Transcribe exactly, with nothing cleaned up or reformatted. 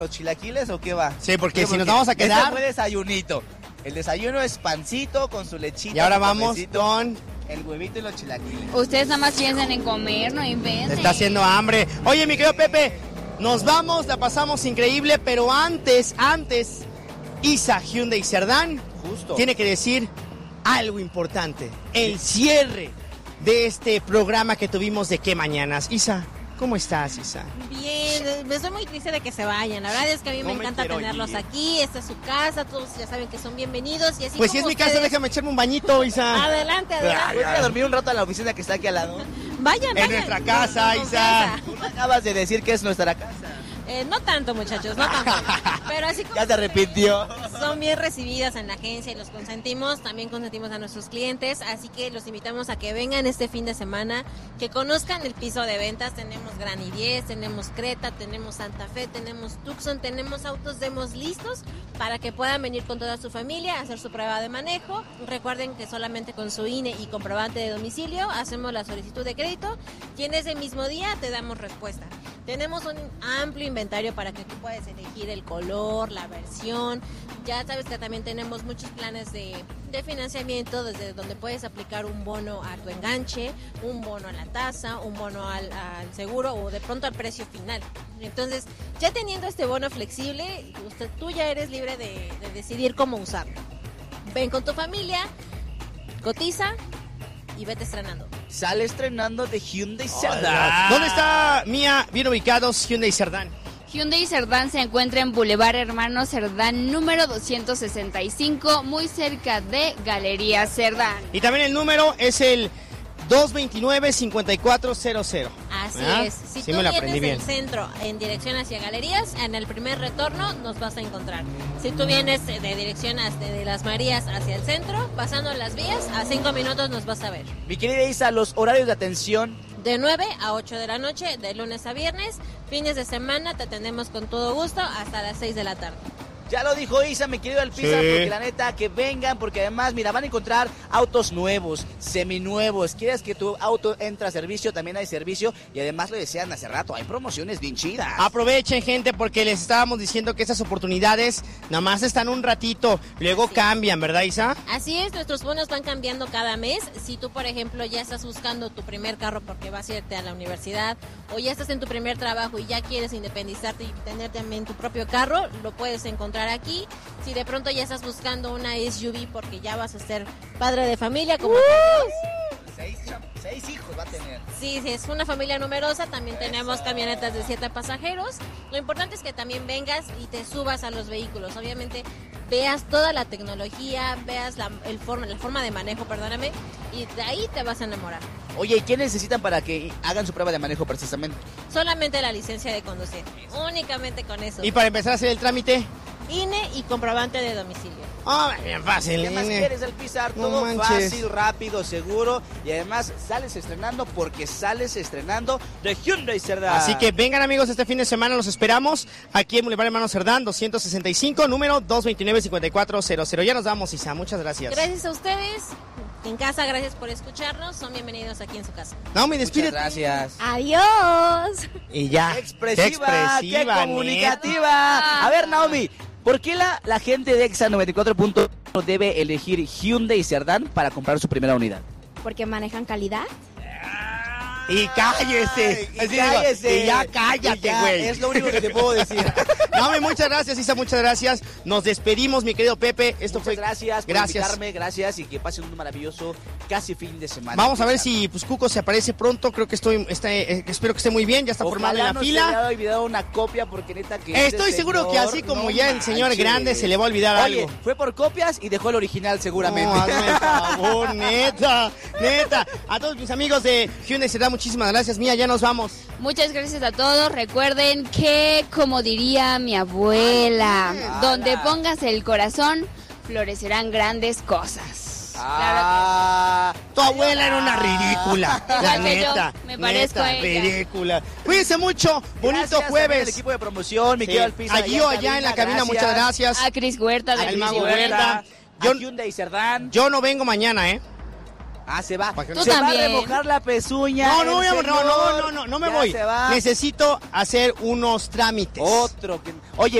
¿Los chilaquiles o qué va? Sí, porque sí, si porque nos vamos a quedar... Este fue desayunito. El desayuno es pancito con su lechita. Y ahora su vamos cafecito, con... el huevito y los chilaquiles. Ustedes nada más piensan en comer, no Se inventen. está haciendo hambre. Oye, mi querido Pepe, nos vamos, la pasamos increíble, pero antes, antes, Isa Hyundai Cerdán Justo. tiene que decir algo importante. El cierre de este programa que tuvimos de Qué Mañanas. Isa, ¿cómo estás, Isa? Bien, me estoy muy triste de que se vayan. La verdad es que a mí No me me encanta quiero tenerlos ir. aquí. Esta es su casa, todos ya saben que son bienvenidos. Y así Pues si es como mi casa, ustedes- déjame echarme un bañito, Isa. Adelante, adelante. Voy a ir a dormir un rato a la oficina que está aquí al lado. Vayan, En vayan. nuestra casa, Con Isa. confianza. Tú me acabas de decir que es nuestra casa. Eh, no tanto, muchachos, no tanto. Pero así como Ya se arrepintió. son bien recibidas en la agencia y los consentimos, también consentimos a nuestros clientes, así que los invitamos a que vengan este fin de semana, que conozcan el piso de ventas. Tenemos Gran i diez, tenemos Creta, tenemos Santa Fe, tenemos Tucson, tenemos autos demos listos para que puedan venir con toda su familia a hacer su prueba de manejo. Recuerden que solamente con su I N E y comprobante de domicilio hacemos la solicitud de crédito y en ese mismo día te damos respuesta. Tenemos un amplio inventario para que tú puedas elegir el color, la versión. Ya sabes que también tenemos muchos planes de, de financiamiento, desde donde puedes aplicar un bono a tu enganche, un bono a la tasa, un bono al, al seguro o de pronto al precio final. Entonces, ya teniendo este bono flexible, usted, tú ya eres libre de, de decidir cómo usarlo. Ven con tu familia, cotiza y vete estrenando. Sale estrenando de Hyundai Cerdán. ¿Dónde está, Mía, bien ubicados, Hyundai Cerdán? Hyundai Cerdán se encuentra en Boulevard Hermano Cerdán, número doscientos sesenta y cinco, muy cerca de Galería Cerdán. Y también el número es el dos veintinueve, cincuenta y cuatro cero cero. Así ¿Ah? es. Si Sí tú me la vienes aprendí del bien. centro en dirección hacia Galerías, en el primer retorno nos vas a encontrar. Si tú vienes de dirección hacia, de Las Marías hacia el centro, pasando las vías, a cinco minutos nos vas a ver. Mi querida Isa, los horarios de atención. De nueve a ocho de la noche, de lunes a viernes. Fines de semana te atendemos con todo gusto hasta las seis de la tarde. Ya lo dijo Isa, mi querido Alpizar, Sí. porque la neta, que vengan, porque además, mira, van a encontrar autos nuevos, seminuevos. Quieres que tu auto entre a servicio, también hay servicio. Y además lo decían hace rato, hay promociones bien chidas. Aprovechen, gente, porque les estábamos diciendo que esas oportunidades nada más están un ratito, luego Así es. cambian, ¿verdad, Isa? Así es, nuestros bonos van cambiando cada mes. Si tú, por ejemplo, ya estás buscando tu primer carro porque vas a irte a la universidad, o ya estás en tu primer trabajo y ya quieres independizarte y tener también tu propio carro, lo puedes encontrar aquí. Si de pronto ya estás buscando una S U V porque ya vas a ser padre de familia, como tenemos. Seis, cham- seis hijos va a tener. Sí, sí, es una familia numerosa, también tenemos camionetas de siete pasajeros. Lo importante es que también vengas y te subas a los vehículos. Obviamente veas toda la tecnología, veas la, el forma, la forma de manejo, perdóname, y de ahí te vas a enamorar. Oye, ¿y qué necesitan para que hagan su prueba de manejo precisamente? Solamente la licencia de conducir, únicamente con eso. Y para empezar a hacer el trámite, I N E y comprobante de domicilio. ah, bien fácil. ¿Qué más nene. quieres, Alpizar? No Todo manches. fácil, rápido, seguro. Y además sales estrenando porque sales estrenando de Hyundai Cerdán. Así que vengan, amigos, este fin de semana los esperamos aquí en Boulevard Hermano Cerdán, doscientos sesenta y cinco, número dos veintinueve, cincuenta y cuatro cero cero. Ya nos vamos, Isa, muchas gracias. Gracias a ustedes. En casa, gracias por escucharnos. Son bienvenidos aquí en su casa. Naomi, Muchas despídete. gracias. Adiós. Y ya. ¡Qué expresiva! Qué expresiva, ¡Qué comunicativa! A ver, Naomi, ¿por qué la, la gente de Exa noventa y cuatro punto uno debe elegir Hyundai Cerdán para comprar su primera unidad? Porque manejan calidad. Y cállese. Ay, y Así digo, cállese. y ya cállate, Y ya, güey. es lo único que te puedo decir. Naomi, muchas gracias, Isa, muchas gracias. Nos despedimos, mi querido Pepe. Esto Muchas fue. gracias por Gracias. invitarme, gracias y que pasen un maravilloso casi fin de semana. Vamos a ver si pues Cuco se aparece pronto. Creo que estoy, está, eh, espero que esté muy bien. Ya está formado en la no fila. se le haya olvidado una copia porque neta que Eh, ese Estoy seguro que señor, así como no ya el señor manches. grande se le va a olvidar Oye, algo. fue por copias y dejó el original seguramente. No, hazme el favor, neta, neta. A todos mis amigos de Hyundai Cerdán, muchísimas gracias. Mía, ya nos vamos. Muchas gracias a todos. Recuerden que, como diría mi abuela, Ay, donde ala. pongas el corazón, florecerán grandes cosas. Ah, Tu abuela era una ridícula, la Igual que yo, neta. me parezco neta, a ella. ridícula. Cuídense mucho, bonito gracias también al jueves. equipo de promoción, mi Sí. querido Alpizar, A Gio allá en la cabina, muchas gracias. A Cris Huerta Al del Mago Mago Huerta. Huerta. Yo, Yo- Hyundai Cerdán. Yo no vengo mañana, ¿eh? Ah, se va. Para que Tú se también. va a remojar la pezuña. No, no, el voy a- no, señor. no, no, no, no me Ya voy. se va. Necesito hacer unos trámites. Otro. que- Oye,